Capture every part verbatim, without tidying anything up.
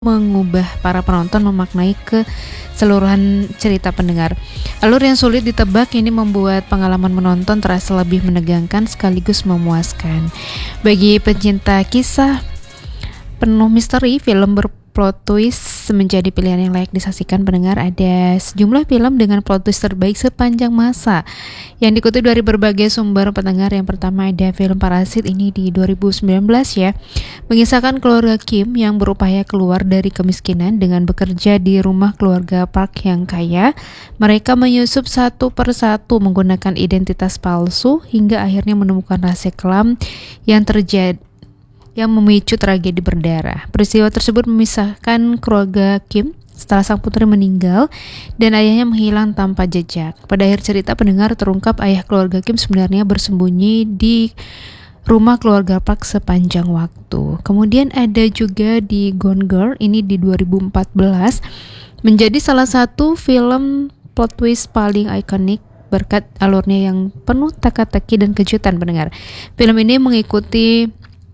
mengubah para penonton memaknai keseluruhan cerita pendengar. Alur yang sulit ditebak ini membuat pengalaman menonton terasa lebih menegangkan sekaligus memuaskan. Bagi pencinta kisah penuh misteri, film berplot twist menjadi pilihan yang layak disaksikan pendengar. Ada sejumlah film dengan plot twist terbaik sepanjang masa yang dikutip dari berbagai sumber pendengar. Yang pertama ada film Parasit, ini di dua ribu sembilan belas ya, mengisahkan keluarga Kim yang berupaya keluar dari kemiskinan dengan bekerja di rumah keluarga Park yang kaya. Mereka menyusup satu persatu menggunakan identitas palsu hingga akhirnya menemukan rahasia kelam yang terjadi yang memicu tragedi berdarah. Peristiwa tersebut memisahkan keluarga Kim setelah sang putri meninggal dan ayahnya menghilang tanpa jejak. Pada akhir cerita pendengar terungkap ayah keluarga Kim sebenarnya bersembunyi di rumah keluarga Park sepanjang waktu. Kemudian ada juga di Gone Girl, ini di dua ribu empat belas, menjadi salah satu film plot twist paling ikonik berkat alurnya yang penuh teka-teki dan kejutan pendengar. Film ini mengikuti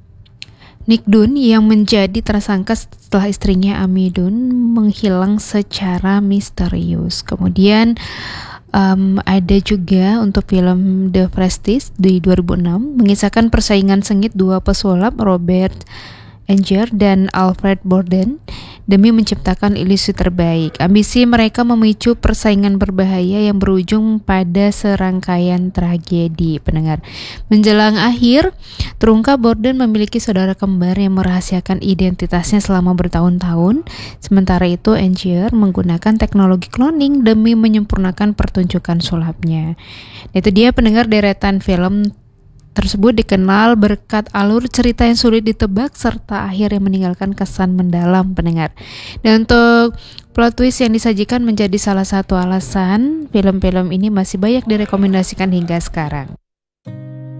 Nick Dunn yang menjadi tersangka setelah istrinya Amy Dunn menghilang secara misterius. Kemudian um, ada juga untuk film The Prestige di dua ribu enam, mengisahkan persaingan sengit dua pesulap, Robert Enger dan Alfred Borden, demi menciptakan ilusi terbaik. Ambisi mereka memicu persaingan berbahaya yang berujung pada serangkaian tragedi pendengar. Menjelang akhir, terungkap Borden memiliki saudara kembar yang merahasiakan identitasnya selama bertahun-tahun. Sementara itu Enger menggunakan teknologi cloning demi menyempurnakan pertunjukan sulapnya. Itu dia pendengar, deretan film tersebut dikenal berkat alur cerita yang sulit ditebak serta akhir yang meninggalkan kesan mendalam pendengar. Dan untuk plot twist yang disajikan menjadi salah satu alasan film-film ini masih banyak direkomendasikan hingga sekarang.